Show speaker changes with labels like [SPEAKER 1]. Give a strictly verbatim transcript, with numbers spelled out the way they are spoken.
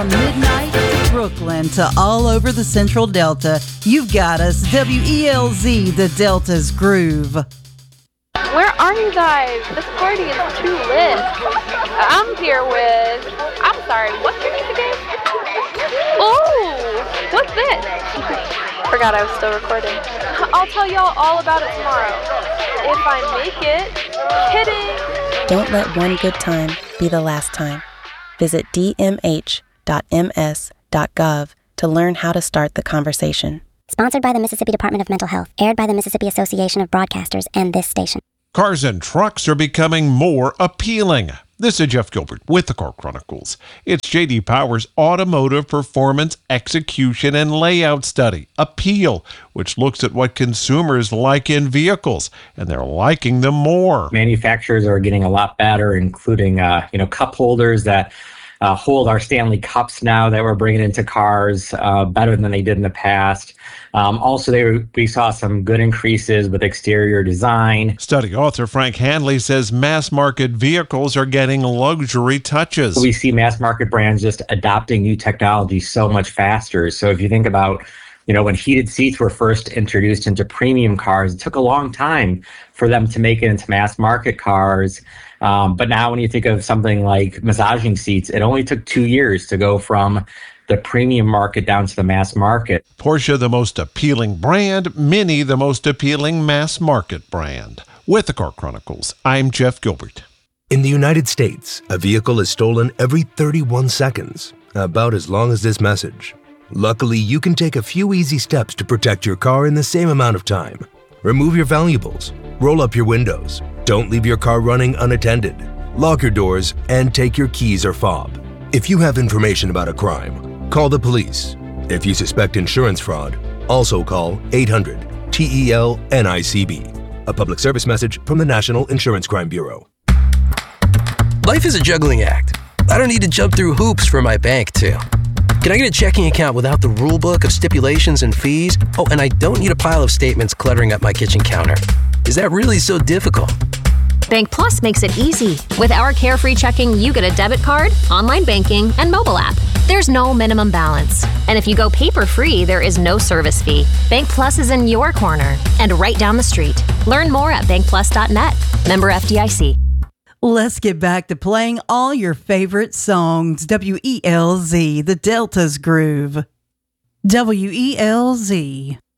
[SPEAKER 1] Midnight to Brooklyn to all over the Central Delta. You've got us. W E L Z, the Delta's Groove.
[SPEAKER 2] Where are you guys? This party is too lit. I'm here with... I'm sorry, what's your name again? Oh, what's this? Forgot I was still recording. I'll tell y'all all about it tomorrow. If I make it. Kidding.
[SPEAKER 3] Don't let one good time be the last time. Visit d m h dot m s dot gov to learn how to start the conversation.
[SPEAKER 4] Sponsored by the Mississippi Department of Mental Health. Aired by the Mississippi Association of Broadcasters and this station.
[SPEAKER 5] Cars and trucks are becoming more appealing. This is Jeff Gilbert with the Car Chronicles. It's J D Power's Automotive Performance Execution and Layout Study, APEAL, which looks at what consumers like in vehicles, and they're liking them more.
[SPEAKER 6] Manufacturers are getting a lot better, including uh, you know, cup holders that Uh, hold our Stanley Cups now that we're bringing into cars uh, better than they did in the past. Um, also, they were, we saw some good increases with exterior design.
[SPEAKER 5] Study author Frank Hanley says mass-market vehicles are getting luxury touches.
[SPEAKER 6] We see mass-market brands just adopting new technology so much faster. So if you think about, you know, when heated seats were first introduced into premium cars, it took a long time for them to make it into mass-market cars. Um, but now when you think of something like massaging seats, it only took two years to go from the premium market down to the mass market.
[SPEAKER 5] Porsche, the most appealing brand. Mini, the most appealing mass market brand. With the Car Chronicles, I'm Jeff Gilbert.
[SPEAKER 7] In the United States, a vehicle is stolen every thirty-one seconds, about as long as this message. Luckily, you can take a few easy steps to protect your car in the same amount of time. Remove your valuables, roll up your windows, don't leave your car running unattended, lock your doors, and take your keys or fob. If you have information about a crime, call the police. If you suspect insurance fraud, also call eight hundred T E L N I C B. A public service message from the National Insurance Crime Bureau.
[SPEAKER 8] Life is a juggling act. I don't need to jump through hoops for my bank, too. Can I get a checking account without the rule book of stipulations and fees? Oh, and I don't need a pile of statements cluttering up my kitchen counter. Is that really so difficult?
[SPEAKER 9] Bank Plus makes it easy. With our Carefree Checking, you get a debit card, online banking, and mobile app. There's no minimum balance. And if you go paper-free, there is no service fee. Bank Plus is in your corner and right down the street. Learn more at bank plus dot net. Member F D I C.
[SPEAKER 1] Let's get back to playing all your favorite songs. W E L Z, the Delta's Groove. W E L Z.